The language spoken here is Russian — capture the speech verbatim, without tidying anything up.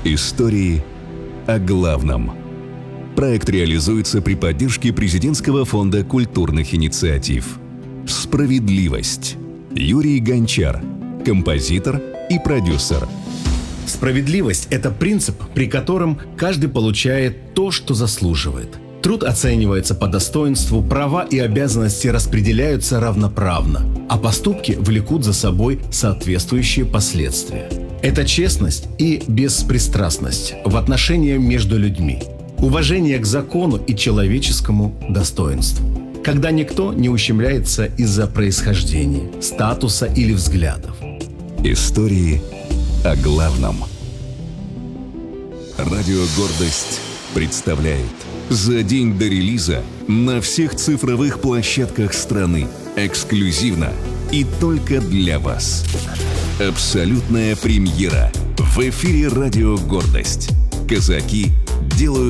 Истории о главном. Проект реализуется при поддержке Президентского фонда культурных инициатив. Справедливость. Юрий Гончар, композитор и продюсер. Справедливость – это принцип, при котором каждый получает то, что заслуживает. Труд оценивается по достоинству, права и обязанности распределяются равноправно, а поступки влекут за собой соответствующие последствия. Это честность и беспристрастность в отношениях между людьми, уважение к закону и человеческому достоинству, когда никто не ущемляется из-за происхождения, статуса или взглядов. Истории о главном. Радио «Гордость» представляет за день до релиза на всех цифровых площадках страны эксклюзивно и только для вас. Абсолютная премьера в эфире «Радио «Гордость». Казаки делают